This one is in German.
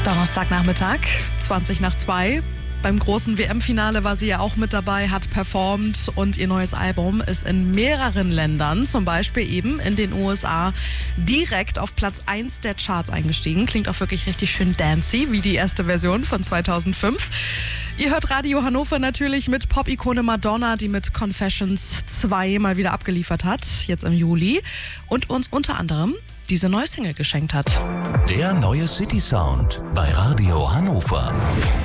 Donnerstagnachmittag, 2:20. Beim großen WM-Finale war sie ja auch mit dabei, hat performt und ihr neues Album ist in mehreren Ländern, zum Beispiel eben in den USA, direkt auf Platz 1 der Charts eingestiegen. Klingt auch wirklich richtig schön dancey, wie die erste Version von 2005. Ihr hört Radio Hannover natürlich mit Pop-Ikone Madonna, die mit Confessions 2 mal wieder abgeliefert hat, jetzt im Juli, und uns unter anderem diese neue Single geschenkt hat. Der neue City Sound bei Radio Hannover.